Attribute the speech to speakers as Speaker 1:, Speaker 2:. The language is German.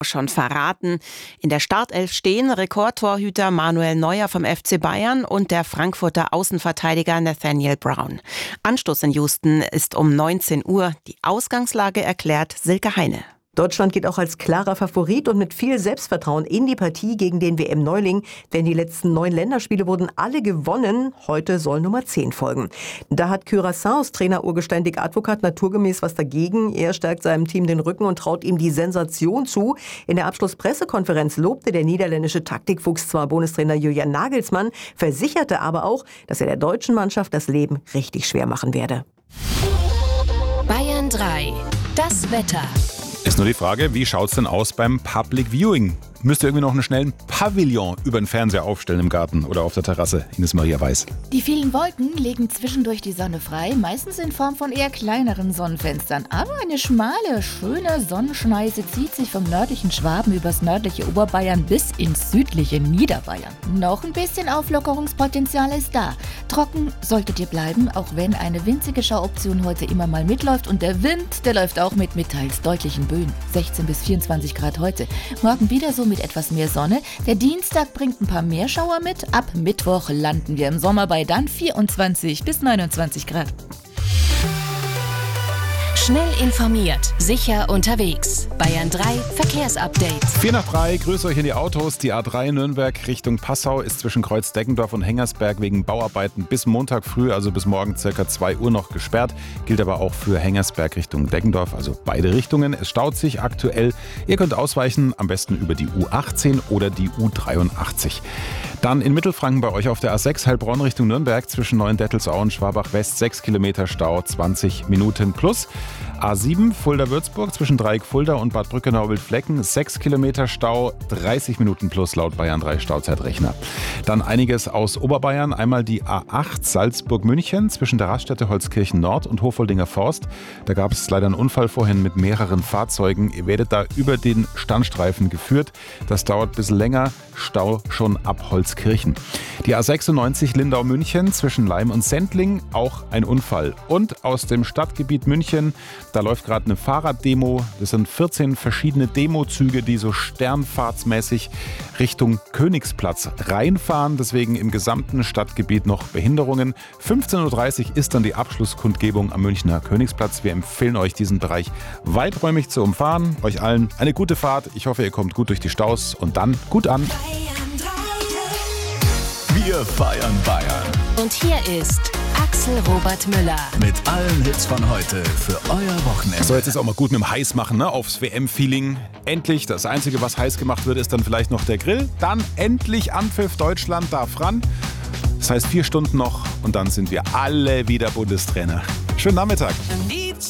Speaker 1: schon verraten. In der Startelf stehen Rekordtorhüter Manuel Neuer vom FC Bayern und der Frankfurter Außenverteidiger Nathaniel Brown. Anstoß in Houston ist um 19 Uhr. Die Ausgangslage erklärt Silke Heine.
Speaker 2: Deutschland geht auch als klarer Favorit und mit viel Selbstvertrauen in die Partie gegen den WM-Neuling, denn die letzten 9 Länderspiele wurden alle gewonnen. Heute soll Nummer 10 folgen. Da hat Curaçaos Trainer Urgestein Dick Advocat naturgemäß was dagegen. Er stärkt seinem Team den Rücken und traut ihm die Sensation zu. In der Abschlusspressekonferenz lobte der niederländische Taktikfuchs zwar Bundestrainer Julian Nagelsmann, versicherte aber auch, dass er der deutschen Mannschaft das Leben richtig schwer machen werde.
Speaker 3: Bayern 3. Das Wetter.
Speaker 4: Ist nur die Frage, wie schaut's denn aus beim Public Viewing? Müsst ihr irgendwie noch einen schnellen Pavillon über den Fernseher aufstellen im Garten oder auf der Terrasse? Ines Maria Weiß.
Speaker 5: Die vielen Wolken legen zwischendurch die Sonne frei, meistens in Form von eher kleineren Sonnenfenstern. Aber eine schmale, schöne Sonnenschneise zieht sich vom nördlichen Schwaben übers nördliche Oberbayern bis ins südliche Niederbayern. Noch ein bisschen Auflockerungspotenzial ist da. Trocken solltet ihr bleiben, auch wenn eine winzige Schauoption heute immer mal mitläuft. Und der Wind, der läuft auch mit teils deutlichen Böen. 16 bis 24 Grad heute. Morgen wieder so mit etwas mehr Sonne. Der Dienstag bringt ein paar mehr Schauer mit. Ab Mittwoch landen wir im Sommer bei dann 24 bis 29 Grad.
Speaker 3: Schnell informiert, sicher unterwegs. Bayern 3 Verkehrsupdate.
Speaker 4: 4:03, grüße euch in die Autos. Die A3 Nürnberg Richtung Passau ist zwischen Kreuz-Deggendorf und Hengersberg wegen Bauarbeiten bis Montag früh, also bis morgen ca. 2 Uhr noch gesperrt. Gilt aber auch für Hengersberg Richtung Deggendorf, also beide Richtungen. Es staut sich aktuell. Ihr könnt ausweichen, am besten über die U18 oder die U83. Dann in Mittelfranken bei euch auf der A6 Heilbronn Richtung Nürnberg zwischen Neuendettelsau und Schwabach West 6 Kilometer Stau, 20 Minuten plus. A7 Fulda-Würzburg zwischen Dreieck Fulda und Bad Brückenau-Wildflecken 6 Kilometer Stau, 30 Minuten plus laut Bayern 3 Stauzeitrechner. Dann einiges aus Oberbayern. Einmal die A8 Salzburg-München zwischen der Raststätte Holzkirchen Nord und Hofoldinger Forst. Da gab es leider einen Unfall vorhin mit mehreren Fahrzeugen. Ihr werdet da über den Standstreifen geführt. Das dauert ein bisschen länger. Stau schon ab Holzkirchen. Die A96 Lindau-München zwischen Leim und Sendling, auch ein Unfall. Und aus dem Stadtgebiet München, da läuft gerade eine Fahrraddemo. Das sind 14 verschiedene Demozüge, die so sternfahrtsmäßig Richtung Königsplatz reinfahren. Deswegen im gesamten Stadtgebiet noch Behinderungen. 15:30 Uhr ist dann die Abschlusskundgebung am Münchner Königsplatz. Wir empfehlen euch, diesen Bereich weiträumig zu umfahren. Euch allen eine gute Fahrt. Ich hoffe, ihr kommt gut durch die Staus und dann gut an.
Speaker 6: Wir feiern Bayern.
Speaker 3: Und hier ist Axel Robert Müller
Speaker 6: Mit allen Hits von heute für euer Wochenende.
Speaker 4: So, jetzt ist auch mal gut mit dem Heißmachen, ne? Aufs WM-Feeling. Endlich, das Einzige, was heiß gemacht wird, ist dann vielleicht noch der Grill. Dann endlich Anpfiff, Deutschland darf ran. Das heißt 4 Stunden noch und dann sind wir alle wieder Bundestrainer. Schönen Nachmittag.